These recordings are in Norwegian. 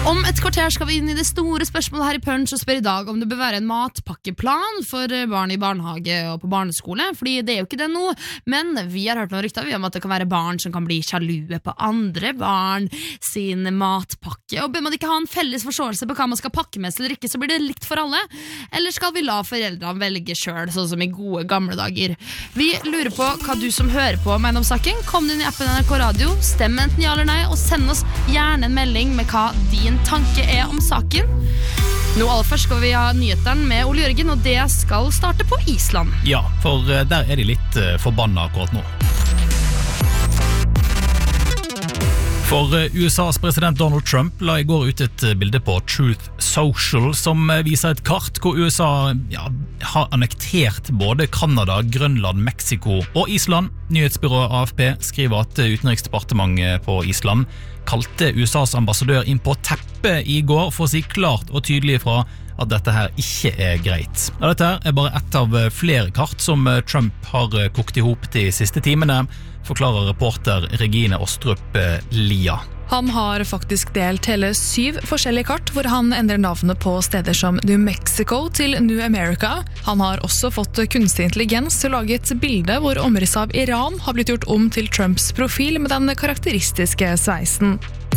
Om et kvarter skal vi inn i det store spørsmålet her i Punch og spør i dag om det bør være en matpakkeplan for barn i barnehage og på barneskole, fordi det er jo ikke det nå, men vi har hørt noen rykter om at det kan være barn som kan bli sjalue på andre barn sin matpakke, og bør man ikke ha en felles forståelse på hva man skal pakke med eller ikke, så blir det likt for alle, eller skal vi la foreldrene velge selv, sånn som i gode gamle dager? Vi lurer på hva du som hører på mener om saken. Kom inn i appen NRK Radio, stem enten ja eller nei, og send oss gjerne en melding med hva din tanke er om saken. Nå aller først skal vi ha nyhetene med Ole Jørgen, og det skal starte på Island. Ja, for der er de litt forbanna akkurat nå. For USAs president Donald Trump la i går ut et bilde på Truth Social som viser et kart hvor USA har annektert både Kanada, Grønland, Mexico og Island. Nyhetsbyrået AFP skriver at utenriksdepartementet på Island kalte USAs ambassadør inn på teppet i går for å si klart og tydelig fra at dette her ikke er greit. Dette er bare ett av flere kart som Trump har kokt ihop de siste timene, forklarer reporter Regine Ostrup Lia. Han har faktisk delt hele 7 forskjellige kart, hvor han endrer navnet på steder som New Mexico til New America. Han har også fått kunstig intelligens til å lage et bilde hvor omrisset av Iran har blitt gjort om til Trumps profil med den karakteristiske sveisen.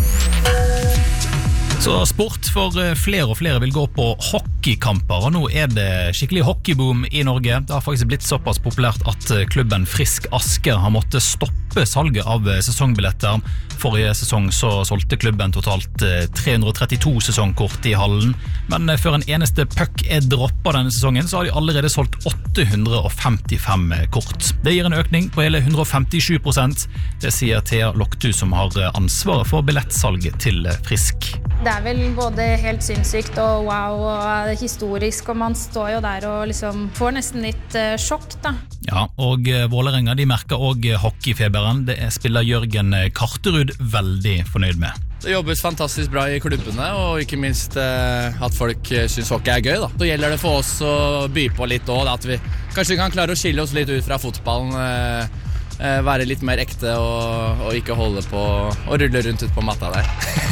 Så sport, for flere og flere vil gå på hockeykamper, og nå er det skikkelig hockeyboom i Norge. Det har faktisk blitt såpass populært at klubben Frisk Asker har måttet stoppe salget av sesongbilletter. Forrige sesong så solgte klubben totalt 332 sesongkort i hallen, men før en eneste puck er droppet denne sesongen, så har de allerede solgt 855 kort. Det gir en økning på hele 157%. Det sier Thea Loktu, som har ansvaret for billettsalget til Frisk. Det er vel både helt sinnssykt og wow og historisk, og man står jo der og liksom får nesten litt sjokk da. Ja, og Vålerenga de merker også hockeyfeberen. Det spiller Jørgen Karterud veldig fornøyd med. Det jobbes fantastisk bra i klubbene, og ikke minst at folk synes hockey er gøy da. Så gjelder det for oss å by på litt også, at vi kanskje kan klare å skille oss litt ut fra fotballen, være litt mer ekte og ikke holde på å rulle rundt ut på matta der.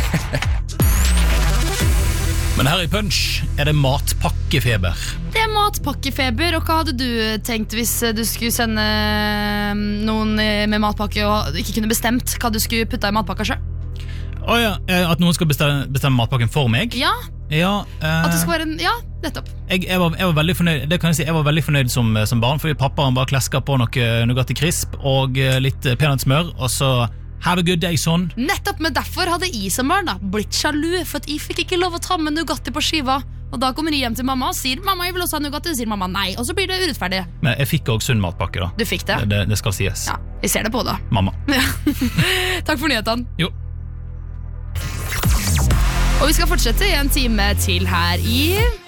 Men her i Punch er det matpakkefeber. Det er matpakkefeber, og hva hadde du tenkt hvis du skulle sende noen med matpakke og ikke kunne bestemt hva du skulle putte i matpakka selv? At noen skal bestemme matpakken for meg? Ja, at det skal være en, nettopp. Jeg var veldig fornøyd, det kan jeg si, jeg var veldig fornøyd som barn, fordi pappaen bare klesker på noe Nugatti Crisp og litt peanøttsmør, og så have a good day, son. Nettopp, men derfor hadde jeg som barn da blitt sjalu, for at jeg fikk ikke lov å ta med Nugatti på skiva. Og da kommer jeg hjem til mamma og sier, mamma, jeg vil også ha Nugatti, sier mamma nei, og så blir det urettferdig. Men jeg fikk også sunn matpakke da. Du fikk det? Det skal sies. Ja, jeg ser det på da. Mamma. Takk for nyhetene. Jo. Og vi skal fortsette i en time til her i